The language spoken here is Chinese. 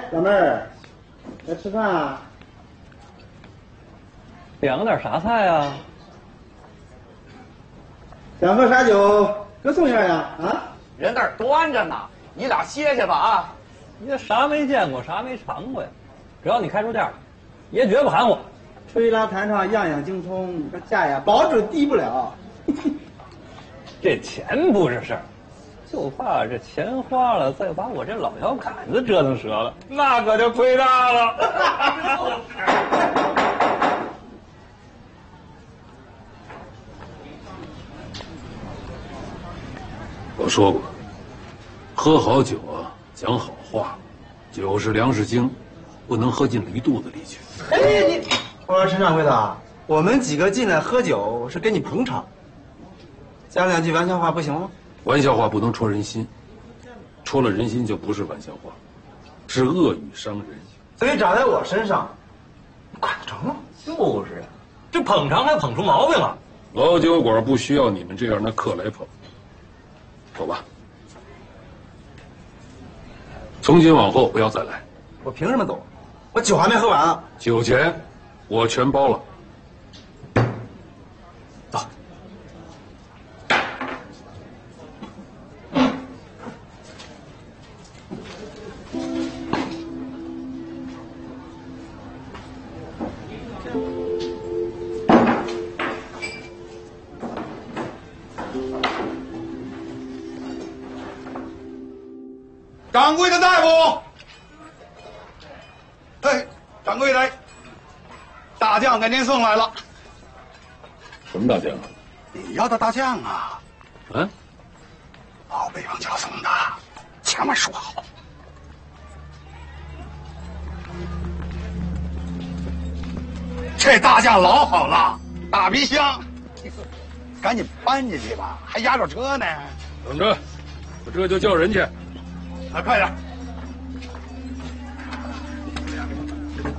老妹儿，来吃饭啊？ 点个啥菜啊？ 想喝啥酒？哥送样呀？啊？ 人那儿端着呢，你俩歇歇吧啊！ 你这啥没见过，啥没尝过呀？只要你开出价来，爷绝不含糊。 吹拉弹唱样样精通，这价呀保准低不了。 这钱不是事儿，就怕这钱花了，再把我这老腰杆子折腾折了，那可就亏大了。 我说过，喝好酒啊，讲好话，酒是粮食精，不能喝进驴肚子里去。 哎，我说陈掌柜的，我们几个进来喝酒是给你捧场，讲两句玩笑话不行吗？ 玩笑话不能戳人心，戳了人心就不是玩笑话，是恶语伤人。 所以长在我身上，管得着吗？ 就是啊，这捧场还捧出毛病了。 老酒馆不需要你们这样的客来捧。走吧，从今往后不要再来。 我凭什么走？我酒还没喝完啊！ 酒钱我全包了。 走。 掌柜的大夫，哎，掌柜的，大酱给您送来了。 什么大酱啊？ 你要的大酱啊？ 嗯， 老北方教送的，千万说好。这大酱老好了，大皮箱，赶紧搬进去吧，还压着车呢。 等着，我这就叫人去。 快点！